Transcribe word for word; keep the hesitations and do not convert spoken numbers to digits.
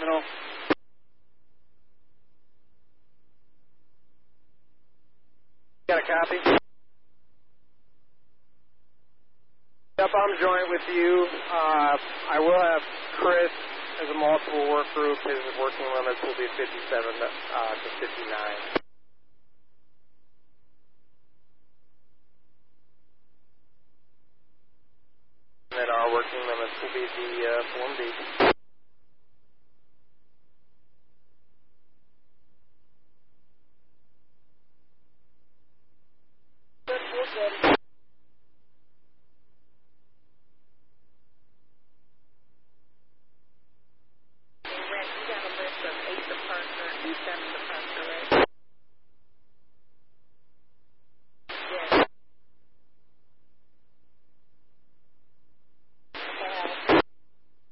Sentinel. Got a copy? Yep, I'm joint with you. Uh, I will have Chris as a multiple work group. His working limits will be fifty-seven uh, to fifty-nine. And then our working limits will be the uh, Form D.